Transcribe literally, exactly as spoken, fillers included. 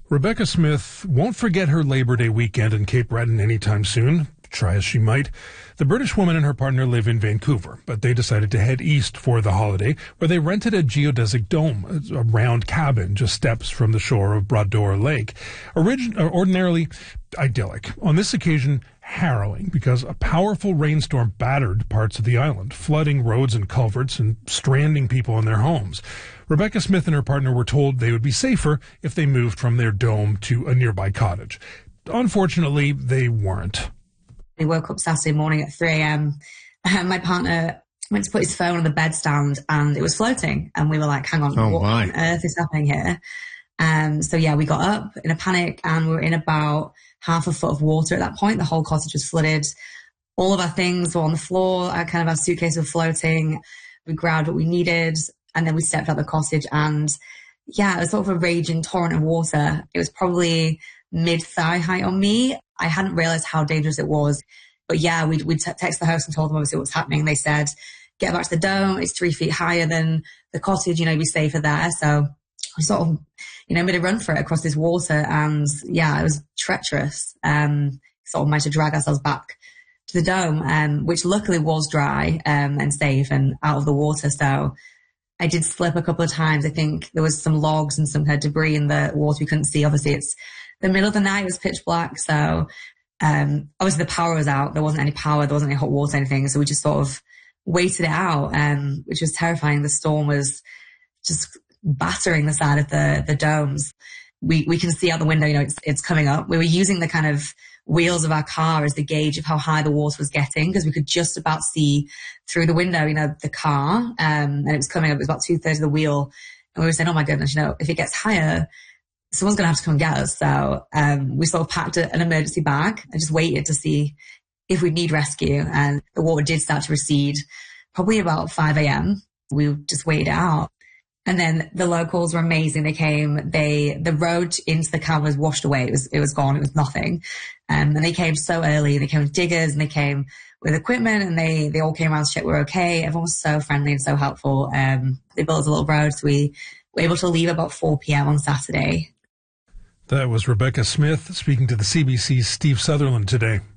Rebecca Smith won't forget her Labor Day weekend in Cape Breton anytime soon, try as she might. The British woman and her partner live in Vancouver, but they decided to head east for the holiday, where they rented a geodesic dome, a round cabin just steps from the shore of Bras-d'Or Lake. Origin- ordinarily idyllic. On this occasion, harrowing, because a powerful rainstorm battered parts of the island, flooding roads and culverts and stranding people in their homes. Rebecca Smith and her partner were told they would be safer if they moved from their dome to a nearby cottage. Unfortunately, they weren't. We woke up Saturday morning at three a.m. and my partner went to put his phone on the bedstand and it was floating. And we were like, hang on, oh, what my. on earth is happening here? Um, so yeah, we got up in a panic and we were in about half a foot of water at that point. The whole cottage was flooded. All of our things were on the floor. Our kind of our suitcase were floating. We grabbed what we needed and then we stepped out the cottage and yeah, it was sort of a raging torrent of water. It was probably mid-thigh height on me. I hadn't realized how dangerous it was. But yeah, we we t- texted the host and told them obviously what's happening. They said, get back to the dome. It's three feet higher than the cottage. You know, be safer there. So we sort of, you know, made a run for it across this water. And yeah, it was treacherous. Um, sort of managed to drag ourselves back to the dome, um, which luckily was dry um, and safe and out of the water. So I did slip a couple of times. I think there was some logs and some kind of debris in the water we couldn't see. Obviously, it's the middle of the night. It was pitch black. So um, obviously the power was out. There wasn't any power. There wasn't any hot water or anything. So we just sort of waited it out, um, which was terrifying. The storm was just battering the side of the the domes. We we can see out the window, you know, it's it's coming up. We were using the kind of wheels of our car as the gauge of how high the water was getting, because we could just about see through the window, you know, the car, um, and it was coming up. It was about two thirds of the wheel, and we were saying, "Oh my goodness, you know, if it gets higher, someone's going to have to come and get us." So um, we sort of packed a, an emergency bag and just waited to see if we'd need rescue. And the water did start to recede, probably about five a.m. We just waited it out. And then the locals were amazing. They came, they, the road into the cabin was washed away. It was, it was gone. It was nothing. Um, and they came so early. They came with diggers and they came with equipment and they, they all came around to check we're okay. Everyone was so friendly and so helpful. Um, they built us a little road. So we were able to leave about four p.m. on Saturday. That was Rebecca Smith speaking to the C B C's Steve Sutherland today.